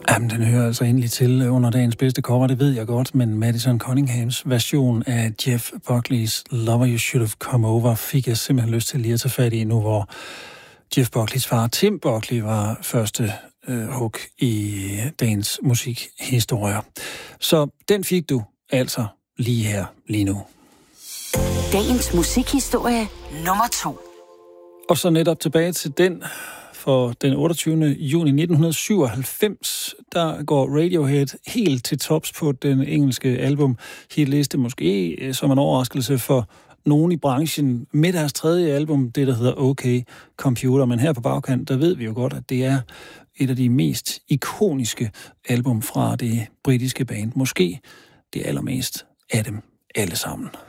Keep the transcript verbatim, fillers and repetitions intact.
Jamen, den hører altså endelig til under dagens bedste cover, det ved jeg godt, men Madison Cunninghams version af Jeff Buckley's Lover You Should Have Come Over fik jeg simpelthen lyst til lige at tage fat i nu, hvor Jeff Buckleys far Tim Buckley var første øh, hook i dagens musikhistorier. Så den fik du altså lige her, lige nu. Dagens musikhistorie nummer to. Og så netop tilbage til den. For den otteogtyvende juni nitten syvoghalvfems, der går Radiohead helt til tops på den engelske album hitliste, måske som en overraskelse for nogen i branchen, med deres tredje album, det der hedder OK Computer. Men her på bagkant, der ved vi jo godt, at det er et af de mest ikoniske album fra det britiske band. Måske det allermest af dem alle sammen.